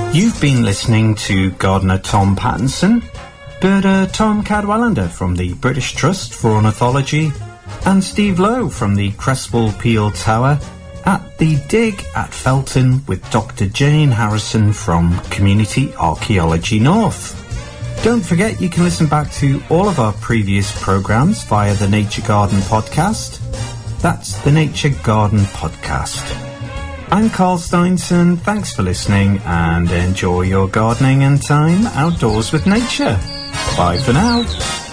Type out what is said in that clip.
You've been listening to gardener Tom Pattinson, birder Tom Cadwallander from the British Trust for Ornithology, and Steve Lowe from the Crespel Peel Tower at the Dig at Felton with Dr. Jane Harrison from Community Archaeology North. Don't forget you can listen back to all of our previous programmes via the Nature Garden podcast. That's the Nature Garden podcast. I'm Carl Steinson, thanks for listening and enjoy your gardening and time outdoors with nature. Bye for now.